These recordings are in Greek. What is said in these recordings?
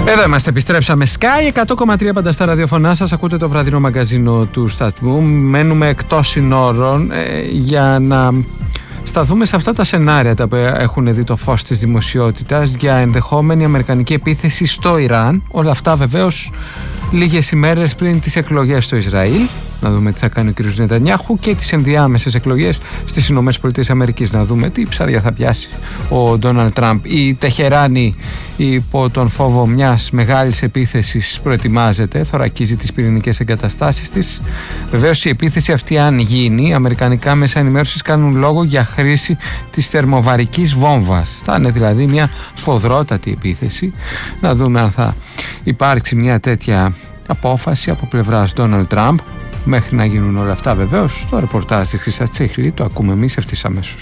Εδώ είμαστε, επιστρέψαμε. Sky 100,3 πάντα στα ραδιοφωνά σας. Ακούτε το βραδινό μαγκαζίνο του σταθμού. Μένουμε εκτός συνόρων για να σταθούμε σε αυτά τα σενάρια τα οποία έχουν δει το φως της δημοσιότητας για ενδεχόμενη αμερικανική επίθεση στο Ιράν. Όλα αυτά βεβαίως λίγες ημέρες πριν τις εκλογές στο Ισραήλ. Να δούμε τι θα κάνει ο κ. Νετανιάχου και τις ενδιάμεσες εκλογές στις ΗΠΑ. Να δούμε τι ψάρια θα πιάσει ο Ντόναλντ Τραμπ. Η Τεχεράνη, υπό τον φόβο μιας μεγάλης επίθεσης, προετοιμάζεται, θωρακίζει τις πυρηνικές εγκαταστάσεις της. Βεβαίως η επίθεση αυτή, αν γίνει, αμερικανικά μέσα ενημέρωσης κάνουν λόγο για χρήση της θερμοβαρικής βόμβας. Θα είναι δηλαδή μια σφοδρότατη επίθεση. Να δούμε αν θα υπάρξει μια τέτοια απόφαση από πλευράς Ντόναλντ Τραμπ. Μέχρι να γίνουν όλα αυτά, βεβαίως, το ρεπορτάζ της Χρυσάς Τσίχλη το ακούμε εμείς ευθύς αμέσως.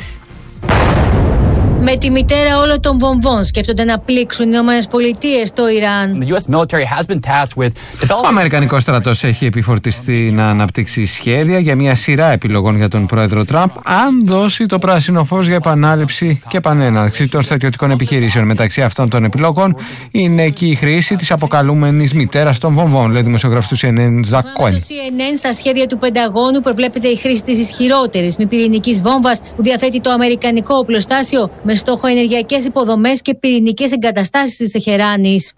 Με τη μητέρα όλων των βομβών σκέφτονται να πλήξουν οι ΗΠΑ στο Ιράν. Ο Αμερικανικός στρατός έχει επιφορτιστεί να αναπτύξει σχέδια για μια σειρά επιλογών για τον πρόεδρο Τραμπ, αν δώσει το πράσινο φως για επανάληψη και επανέναρξη των στρατιωτικών επιχειρήσεων. Μεταξύ αυτών των επιλογών είναι και η χρήση της αποκαλούμενης μητέρας των βομβών, λέει ο δημοσιογράφος του CNN, Ζακ Κόεν. Το CNN, στα σχέδια του Πενταγώνου προβλέπεται η χρήση της ισχυρότερης μη πυρηνικής βόμβας που διαθέτει το αμερικανικό οπλοστάσιο, με στόχο ενεργειακές υποδομές και πυρηνικές εγκαταστάσεις της Τεχεράνης.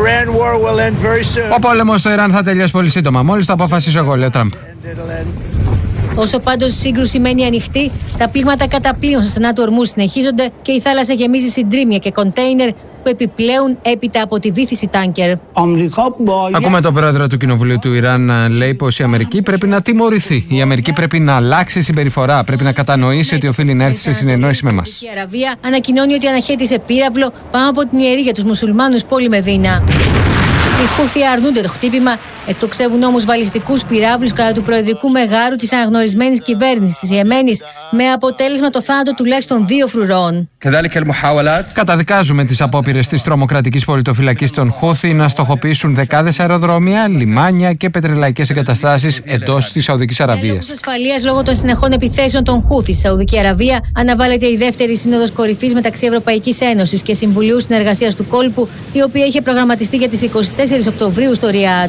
Ο πόλεμος στο Ιράν θα τελειώσει πολύ σύντομα. Μόλις το αποφασίσω εγώ, λέει ο Τραμπ. Όσο πάντως η σύγκρουση μένει ανοιχτή, τα πλήγματα καταπλοίων στα στενά του ορμού συνεχίζονται και η θάλασσα γεμίζει συντρίμμια και κοντέινερ που επιπλέουν έπειτα από τη βύθιση τάνκερ. Ακούμε τον πρόεδρο του Κοινοβουλίου του Ιράν να λέει πως η Αμερική πρέπει να τιμωρηθεί. Η Αμερική πρέπει να αλλάξει συμπεριφορά. Πρέπει να κατανοήσει ότι οφείλει να έρθει σε συνεννόηση με εμάς. Η Αραβία ανακοινώνει ότι αναχέτησε πύραυλο πάνω από την ιερή για τους μουσουλμάνους πόλη Μεδίνα. Οι Χούθι αρνούνται το χτύπημα, εκτοξεύουν όμως βαλιστικούς πυράβλους κατά του προεδρικού μεγάρου της αναγνωρισμένης κυβέρνησης της Ιεμένης, με αποτέλεσμα το θάνατο τουλάχιστον 2 φρουρών. Καταδικάζουμε τις απόπειρες της τρομοκρατικής πολιτοφυλακής των Χούθι να στοχοποιήσουν δεκάδες αεροδρόμια, λιμάνια και πετρελαϊκές εγκαταστάσεις εντός της Σαουδικής Αραβίας. Λόγω ασφαλείας, λόγω των συνεχών επιθέσεων των Χούθι στη Σαουδική Αραβία, αναβάλλεται η δεύτερη σύνοδος κορυφής μεταξύ Ευρωπαϊκής Ένωσης και Συμβουλίου Συνεργασίας του Κόλπου, η οποία είχε προγραμματιστεί για τις 24 Οκτωβρίου στο Ριάντ.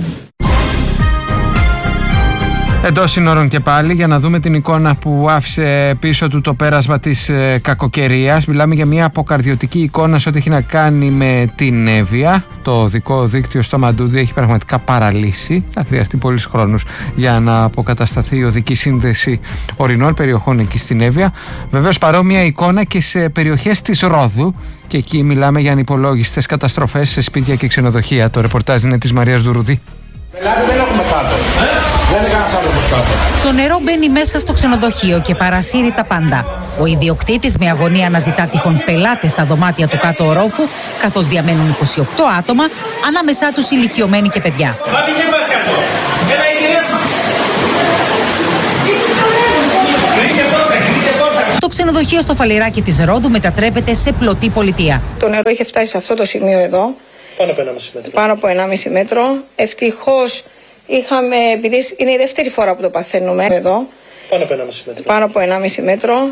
Εντός σύνορων και πάλι, για να δούμε την εικόνα που άφησε πίσω του το πέρασμα της κακοκαιρίας. Μιλάμε για μια αποκαρδιωτική εικόνα σε ό,τι έχει να κάνει με την Εύβοια. Το οδικό δίκτυο στο Μαντούδι έχει πραγματικά παραλύσει. Θα χρειαστεί πολύς χρόνος για να αποκατασταθεί η οδική σύνδεση ορεινών περιοχών εκεί στην Εύβοια. Βεβαίως παρόμοια εικόνα και σε περιοχές της Ρόδου. Και εκεί μιλάμε για ανυπολόγιστες καταστροφές σε σπίτια και ξενοδοχεία. Το ρεπορτάζ είναι της Μαρίας Δουρουδή. Δεν έχουμε κάτω. Δεν είναι κανένας άνθρωπος κάτω. Το νερό μπαίνει μέσα στο ξενοδοχείο και παρασύρει τα πάντα. Ο ιδιοκτήτης με αγωνία αναζητά τυχόν πελάτες στα δωμάτια του κάτω ορόφου, καθώς διαμένουν 28 άτομα, ανάμεσά τους ηλικιωμένοι και παιδιά. Το ξενοδοχείο στο Φαλιράκι της Ρόδου μετατρέπεται σε πλωτή πολιτεία. Το νερό είχε φτάσει σε αυτό το σημείο εδώ. Πάνω από 1,5 μέτρο. Ευτυχώς είχαμε, επειδή είναι η δεύτερη φορά που το παθαίνουμε εδώ. Πάνω από 1,5 μέτρο.